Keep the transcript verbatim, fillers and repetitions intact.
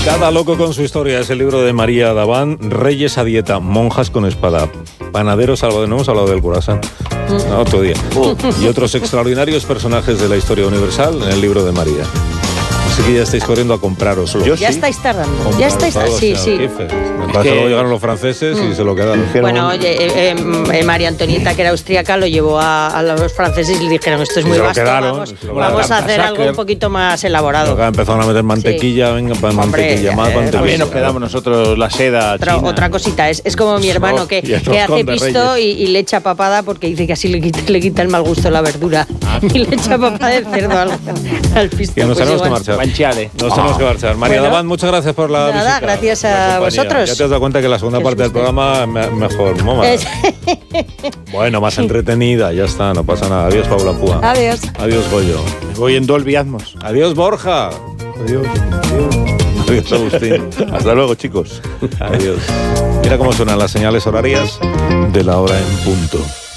Cada loco con su historia es el libro de María Davant. Reyes a dieta, monjas con espada, panaderos salvados. No hemos hablado del croissant. No, otro día. Uh. Y otros extraordinarios personajes de la historia universal en el libro de María. Así que ya estáis corriendo a comprároslo. Yo ya sí. estáis tardando. Comprar, ya estáis tardando. Sí, sí. Me parece que luego llegaron los franceses mm. y se lo quedaron. Bueno, oye, eh, eh, María Antonieta, que era austríaca, lo llevó a, a los franceses y le dijeron, esto es muy vasto, quedaron, vamos, vamos a hacer algo un poquito más elaborado. Acá empezaron a meter mantequilla, sí. venga, para mantequilla, más mantequilla. También nos quedamos nosotros la seda otra, china. Otra cosita, es, es como mi hermano que, que hace pisto y, y le echa papada porque dice que así le quita, le quita el mal gusto a la verdura. Ah. Y le echa papada de cerdo al, al pisto. Y nos pues tenemos que marchar. Manchiale. Nos tenemos que marchar. María bueno, Davant, muchas gracias por la nada, visita. Gracias a vosotros. Ya te has dado cuenta que la segunda parte del programa me, mejor, ¿no? Bueno, más entretenida, ya está, no pasa nada. Adiós, Paula Púa. Adiós. Adiós, Goyo. Me voy en Dolby Atmos. Adiós, Borja. Adiós. Adiós. Adiós, Agustín. Hasta luego, chicos. Adiós. Mira cómo suenan las señales horarias de la hora en punto.